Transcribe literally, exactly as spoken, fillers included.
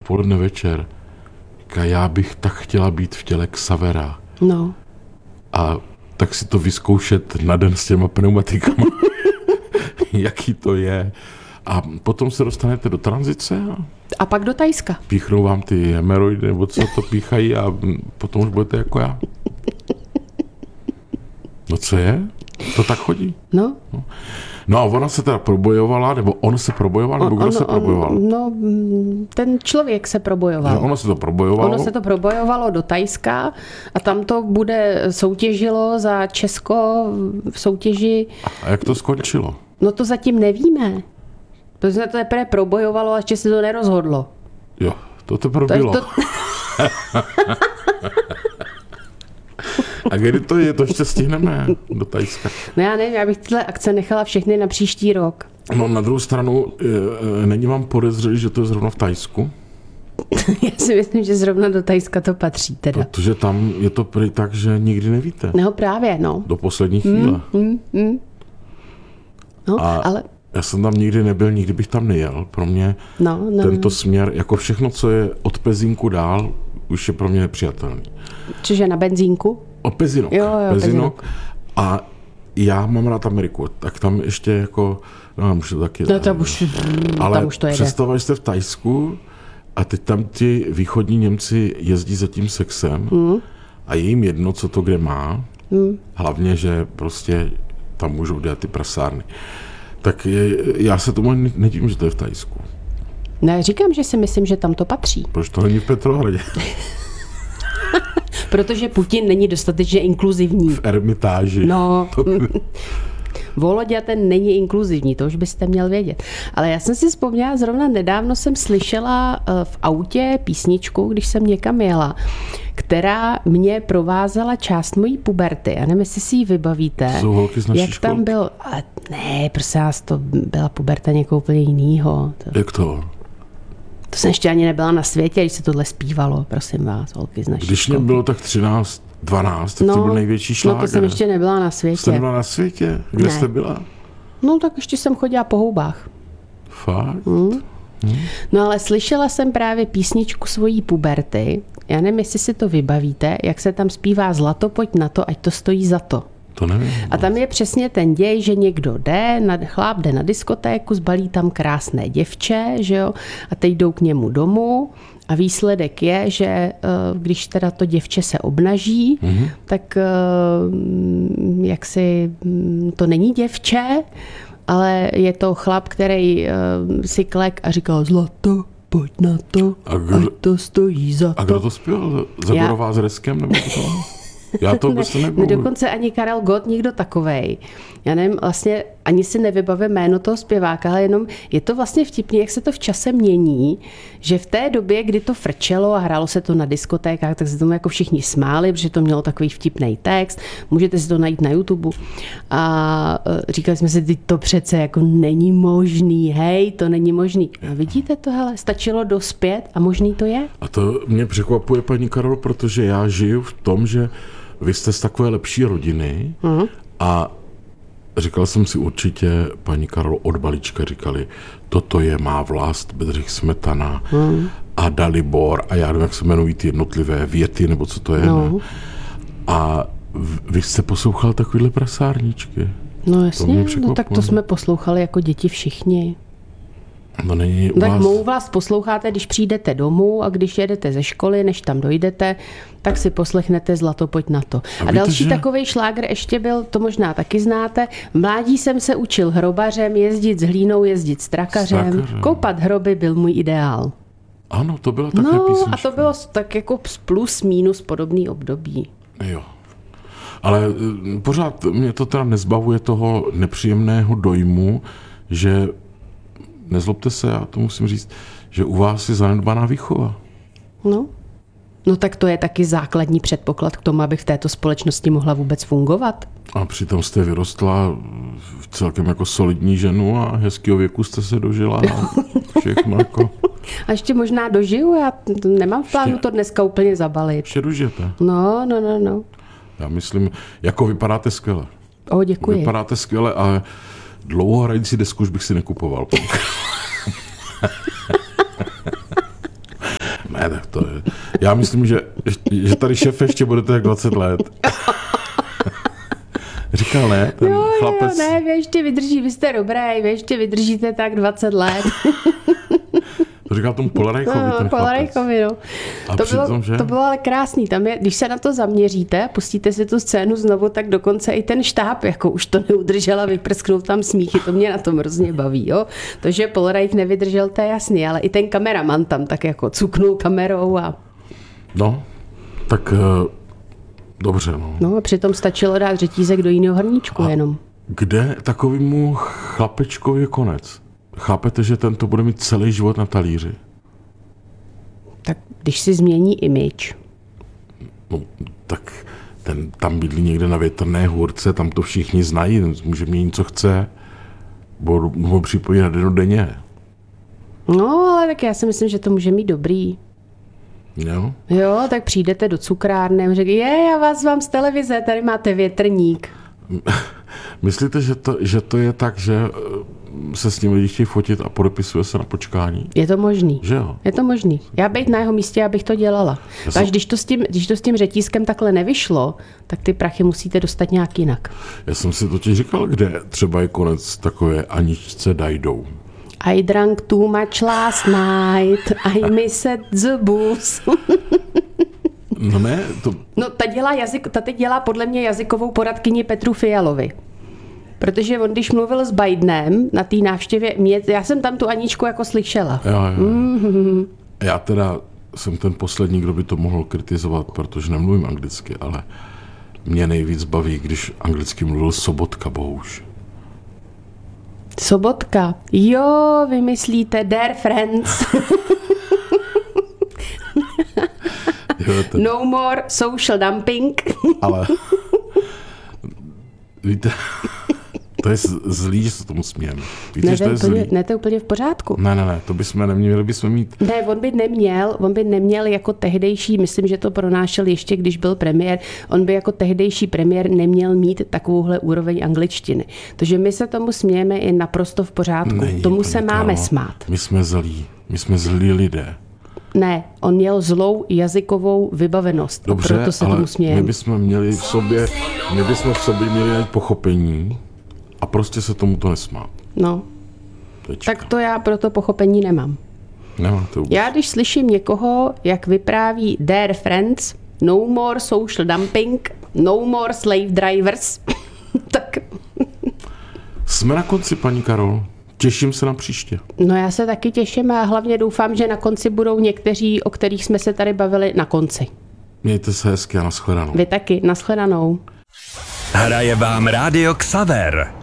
odpoledne večer. A já bych tak chtěla být v těle Xavera. No. A tak si to vyzkoušet na den s těma pneumatikama. Jaký to je. A potom se dostanete do tranzice a, a pak do Thajska. Píchnou vám ty hemeroidy, nebo co to píchají a potom už budete jako já. No co je? To tak chodí. No. No, no a ona se teda probojovala, nebo on se probojoval, nebo on, kdo on, se probojoval? On, no, ten člověk se probojoval. Že ono se to probojovalo? Ono se to probojovalo do Thajska a tam to bude soutěžilo za Česko v soutěži. A jak to skončilo? No to zatím nevíme. To se to teprve probojovalo a ještě se to nerozhodlo. Jo, to teprve bylo. To... A kdy to je? To ještě stihneme do Thajska. No já nevím, já bych tyhle akce nechala všechny na příští rok. No na druhou stranu, není vám podezřelý, že to je zrovna v Thajsku? Já si myslím, že zrovna do Thajska to patří teda. Protože tam je to prý tak, že nikdy nevíte. No právě, no. Do poslední chvíle. Mm, mm, mm. No, a ale... já jsem tam nikdy nebyl, nikdy bych tam nejel. Pro mě no, no, tento no. směr, jako všechno, co je od Pezinku dál, už je pro mě nepřijatelný. Čiže na benzínku? O Pezinok. Jo, jo, Pezinok. A já mám rád Ameriku, tak tam ještě jako, no už to taky. No tam už, ale tam už to jede. představa, jste v Thajsku a teď tam ti východní Němci jezdí za tím sexem mm. a je jim jedno, co to kde má. Mm. Hlavně, že prostě tam můžou dělat ty prasárny. Tak je, já se tomu nedivím, že to je v Thajsku. Ne, říkám, že si myslím, že tam to patří. Proč to není v Petrohradě? Protože Putin není dostatečně inkluzivní. V Ermitáži. No, Volodya ten není inkluzivní, to už byste měl vědět. Ale já jsem si vzpomněla, zrovna nedávno jsem slyšela v autě písničku, když jsem někam jela, která mě provázela část mojí puberty. Já nevím, jestli si ji vybavíte. Jsou holky z naší jak školky? Tam byl, ale ne, prosím vás, to byla puberta někoho úplně jinýho. To... Jak to? To jsem ještě ani nebyla na světě, když se tohle zpívalo, prosím vás, holky z naší Když školky. mě bylo tak třináct, dvanáct, tak no, to byl největší šláger. No to jsem ještě nebyla na světě. Jste nebyla na světě? Kde ne. jste byla? No tak ještě jsem chodila po houbách. Fakt? Hmm. Hmm. No ale slyšela jsem právě písničku svojí puberty. Já nevím, jestli si to vybavíte, jak se tam zpívá Zlato, pojď na to, ať to stojí za to. To nevím. A tam je přesně ten děj, že někdo jde, na, chláp jde na diskotéku, zbalí tam krásné děvče, že jo, a teď jdou k němu domů a výsledek je, že když teda to děvče se obnaží, mm-hmm. tak jaksi to není děvče, ale je to chlap, který si klek a říkal zlato, pojď na to, a kdo, ať to stojí za to. A kdo to zpěval? Zagorová s Reskem? Nebo to? Já to vůbec ne, nebudu. Dokonce ani Karel Gott, nikdo takovej. Já nevím, vlastně ani si nevybavím jméno toho zpěváka, ale jenom je to vlastně vtipný, jak se to v čase mění, že v té době, kdy to frčelo a hrálo se to na diskotékách, tak se tomu jako všichni smáli, protože to mělo takový vtipný text. Můžete si to najít na YouTube. A říkali jsme si, teď to přece jako není možný, hej, to není možný. A vidíte to, hele, stačilo dospět a možný to je. A to mě překvapuje, paní Karol, protože já žiju v tom, že vy jste z takové lepší rodiny uh-huh. a říkal jsem si určitě, paní Karol, od balíčka říkali, toto je Má vlast, Bedřich Smetana uh-huh. a Dalibor a já nevím, jak se jmenují ty jednotlivé věty, nebo co to je. No. Ne? A vy jste poslouchal takovýhle prasárničky. No jasně, no tak to jsme poslouchali jako děti všichni. No není tak vás... mou vlast posloucháte, když přijdete domů a když jedete ze školy, než tam dojdete, tak si poslechnete Zlato, pojď na to. A, a další že... takovej šlágr ještě byl, to možná taky znáte, v mládí jsem se učil hrobařem, jezdit s hlínou, jezdit s trakařem, Strakařem. Koupat hroby byl můj ideál. Ano, to byla také no, písnička. A to bylo tak jako plus minus podobný období. Jo. Ale pořád mě to teda nezbavuje toho nepříjemného dojmu, že nezlobte se, já to musím říct, že u vás je zanedbaná výchova. No. No tak to je taky základní předpoklad k tomu, abych v této společnosti mohla vůbec fungovat. A přitom jste vyrostla v celkem jako solidní ženu a hezkýho věku jste se dožila a všechno jako... A ještě možná dožiju, já nemám v plánu ještě... to dneska úplně zabalit. Ještě dožijete. No, no, no, no. Já myslím, jako vypadáte skvěle. O, děkuji. Vypadáte skvěle a dlouhohrající desku už bych si nekupoval. Ne, tak to je. Já myslím, že, že tady šéf ještě budete jak dvacet let. Říkal ne, ten jo, chlapec. Jo, ne, vy ještě vydrží, vy jste dobré, vy ještě vydržíte tak dvacet let. To říkal tomu Polarejkovi, no, ten Polarejkovi, no. A to, přitom, bylo, že? to bylo ale krásný. Tam je, když se na to zaměříte, pustíte si tu scénu znovu, tak dokonce i ten štáb, jako už to neudržel a vyprsknul tam smíchy, to mě na tom hrozně baví, jo. To, že Polarejk nevydržel, to je jasný, ale i ten kameraman tam tak jako cuknul kamerou a... No, tak uh, dobře, no. No a přitom stačilo dát řetízek do jiného hrníčku a jenom. Kde takovému chlapečkovi je konec? Chápete, že ten to bude mít celý život na talíři? Tak když si změní image. No, tak ten tam bydlí někde na Větrné hůrce, tam to všichni znají, může měnit, co chce, bo ho připojí na dennodenně. No, ale tak já si myslím, že to může mít dobrý. Jo? Jo, tak přijdete do cukrárny a řekne, je, já vás vám z televize, tady máte větrník. Myslíte, že to, že to je tak, že se s ním lidi chtějí fotit a podepisuje se na počkání? Je to možný. Že jo? Je to možný. Já být na jeho místě, abych to dělala. jsem... Až když to, s tím, když to s tím řetízkem takhle nevyšlo, tak ty prachy musíte dostat nějak jinak. Já jsem si totiž říkal, kde třeba je konec takové Aničce Dajdou. I drank too much last night, I missed the booze. No ne, to... No ta, dělá jazyk, ta teď dělá podle mě jazykovou poradkyni Petru Fialovi. Protože on, když mluvil s Bidenem na té návštěvě, mě, já jsem tam tu Aničku jako slyšela. Jo, jo. Mm-hmm. Já teda jsem ten poslední, kdo by to mohl kritizovat, protože nemluvím anglicky, ale mě nejvíc baví, když anglicky mluvil Sobotka, bohuž. Sobotka. Jo, vy myslíte Dear Friends. Jo, ten... No more social dumping. Ale víte, to je zlý, že se tomu smějeme. Víte, ne, že to je úplně, zlý? ne, to je úplně v pořádku. Ne, ne, ne, to bychom neměli bychom mít. Ne, on by neměl, on by neměl jako tehdejší, myslím, že to pronášel ještě, když byl premiér, on by jako tehdejší premiér neměl mít takovouhle úroveň angličtiny. Takže my se tomu smějeme i naprosto v pořádku. Není, tomu se máme Karlo, smát. My jsme zlí, my jsme zlí lidé. Ne, on měl zlou jazykovou vybavenost. Dobře, a proto se ale tomu smějeme. my bychom měli v sobě, my bychom v sobě měli najít pochopení a prostě se tomu to nesmát. No, Tečka. tak to já pro to pochopení nemám. Nemáte vůbec. Já když slyším někoho, jak vypráví Dear Friends, no more social dumping, no more slave drivers, tak... Jsme na konci, paní Karol. Těším se na příště. No já se taky těším a hlavně doufám, že na konci budou někteří, o kterých jsme se tady bavili, na konci. Mějte se hezky a nashledanou. Vy taky, nashledanou. Hraje vám Rádio Xaver.